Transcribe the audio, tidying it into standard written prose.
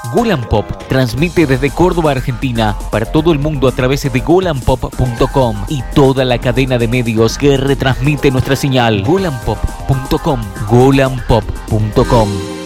Golan Pop transmite desde Córdoba, Argentina, para todo el mundo a través de golanpop.com y toda la cadena de medios que retransmite nuestra señal. golanpop.com, golanpop.com.